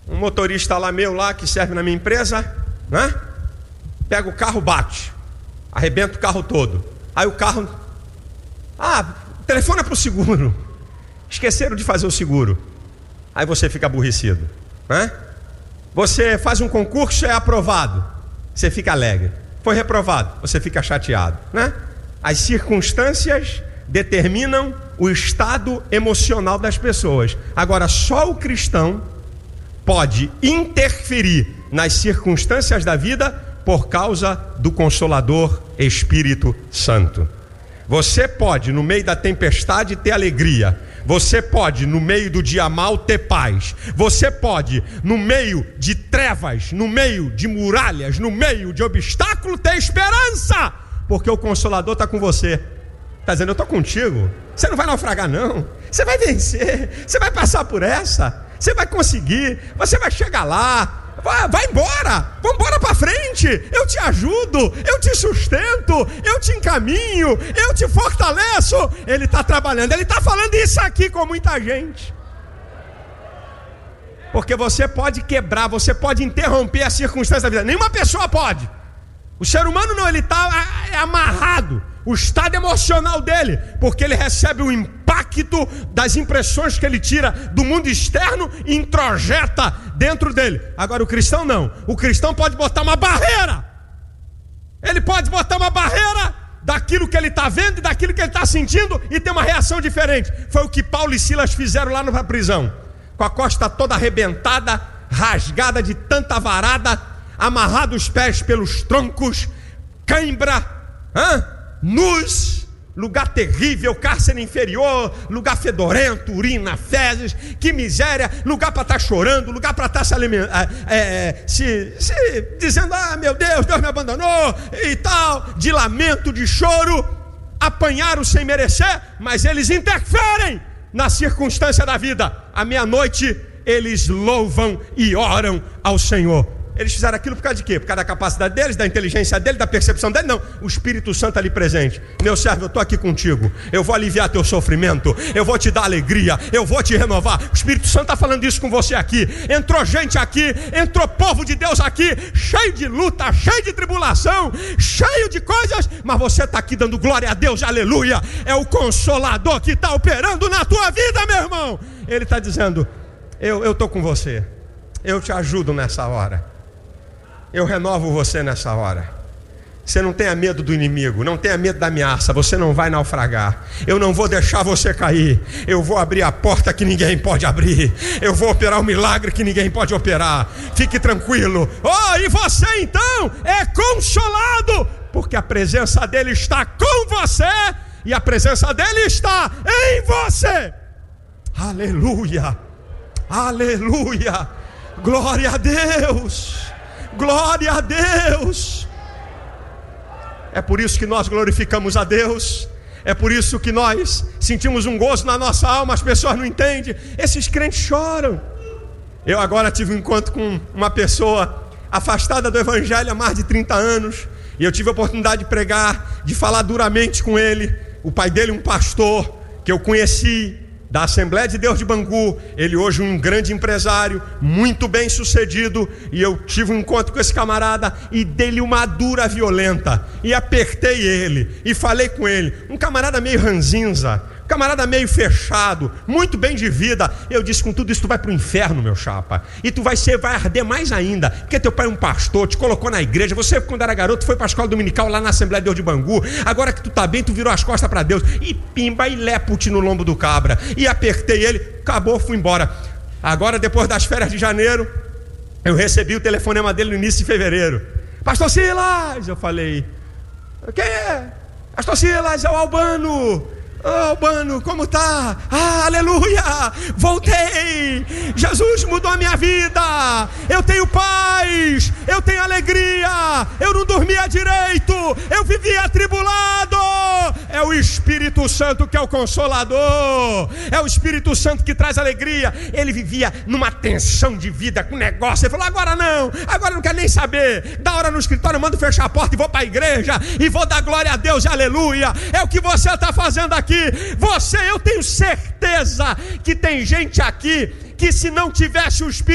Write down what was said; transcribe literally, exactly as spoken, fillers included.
Um motorista lá meu lá, que serve na minha empresa, né? Pega o carro, bate, arrebenta o carro todo. Aí o carro, ah, telefona para o seguro. Esqueceram de fazer o seguro. Aí você fica aborrecido, né? Você faz um concurso, é aprovado, você fica alegre. Foi reprovado, você fica chateado, né? As circunstâncias determinam o estado emocional das pessoas. Agora, só o cristão pode interferir nas circunstâncias da vida por causa do Consolador Espírito Santo. Você pode, no meio da tempestade, ter alegria. Você pode, no meio do dia mau, ter paz. Você pode, no meio de trevas, no meio de muralhas, no meio de obstáculos, ter esperança, porque o Consolador está com você. Está dizendo, eu estou contigo. Você não vai naufragar não. Você vai vencer. Você vai passar por essa. Você vai conseguir. Você vai chegar lá. Vai, vai embora. Vamos embora para frente. Eu te ajudo. Eu te sustento. Eu te encaminho. Eu te fortaleço. Ele está trabalhando. Ele está falando isso aqui com muita gente. Porque você pode quebrar. Você pode interromper a circunstância da vida. Nenhuma pessoa pode. O ser humano não. Ele está amarrado. O estado emocional dele, porque ele recebe o impacto das impressões que ele tira do mundo externo e introjeta dentro dele. Agora o cristão não. O cristão pode botar uma barreira. Ele pode botar uma barreira daquilo que ele está vendo e daquilo que ele está sentindo e ter uma reação diferente. Foi o que Paulo e Silas fizeram lá na prisão. Com a costa toda arrebentada, rasgada de tanta varada, amarrado os pés pelos troncos, cãibra, hã? Nus, lugar terrível, cárcere inferior, lugar fedorento, urina, fezes, que miséria, lugar para estar chorando, lugar para estar se, é, se, se dizendo, ah meu Deus, Deus me abandonou e tal, de lamento, de choro. Apanharam sem merecer, mas eles interferem na circunstância da vida. À meia-noite eles louvam e oram ao Senhor. Eles fizeram aquilo por causa de quê? Por causa da capacidade deles, da inteligência deles, da percepção deles? Não, o Espírito Santo ali presente. Meu servo, eu estou aqui contigo. Eu vou aliviar teu sofrimento. Eu vou te dar alegria. Eu vou te renovar. O Espírito Santo está falando isso com você aqui. Entrou gente aqui, entrou povo de Deus aqui, cheio de luta, cheio de tribulação, cheio de coisas, mas você está aqui dando glória a Deus, aleluia. É o Consolador que está operando na tua vida, meu irmão. Ele está dizendo, eu estou com você. Eu te ajudo nessa hora. Eu renovo você nessa hora. Você não tenha medo do inimigo, não tenha medo da ameaça. Você não vai naufragar. Eu não vou deixar você cair. Eu vou abrir a porta que ninguém pode abrir. Eu vou operar um milagre que ninguém pode operar. Fique tranquilo. Oh, e você então é consolado, porque a presença dele está com você e a presença dele está em você. Aleluia, aleluia, glória a Deus. Glória a Deus. É por isso que nós glorificamos a Deus. É por isso que nós sentimos um gozo na nossa alma. As pessoas não entendem. Esses crentes choram. Eu agora tive um encontro com uma pessoa afastada do evangelho há mais de trinta anos. E eu tive a oportunidade de pregar, de falar duramente com ele. O pai dele, um pastor que eu conheci da Assembleia de Deus de Bangu. Ele hoje um grande empresário, muito bem sucedido. E eu tive um encontro com esse camarada e dei-lhe uma dura violenta. E apertei ele e falei com ele. Um camarada meio ranzinza, um camarada meio fechado, muito bem de vida. Eu disse, com tudo isso tu vai para o inferno, meu chapa. E tu vai ser, vai arder mais ainda, porque teu pai é um pastor, te colocou na igreja. Você quando era garoto foi para a escola dominical lá na Assembleia de Deus de Bangu. Agora que tu tá bem, tu virou as costas para Deus. E pimba e lepute no lombo do cabra. E apertei ele, acabou, fui embora. Agora depois das férias de janeiro, eu recebi o telefonema dele no início de fevereiro. Pastor Silas, eu falei, quem é? Pastor Silas, é o Albano. Ô, oh, Albano, como tá? Ah, aleluia, voltei. Jesus mudou a minha vida. Eu tenho paz, eu tenho alegria. Eu não dormia direito, eu vivia atribulado. É o Espírito Santo que é o Consolador. É o Espírito Santo que traz alegria. Ele vivia numa tensão de vida com negócio. Ele falou, agora não, agora não quer nem saber. Da hora no escritório, eu mando fechar a porta e vou para a igreja e vou dar glória a Deus, aleluia. É o que você está fazendo aqui. Você, eu tenho certeza que tem gente aqui que se não tivesse o Espírito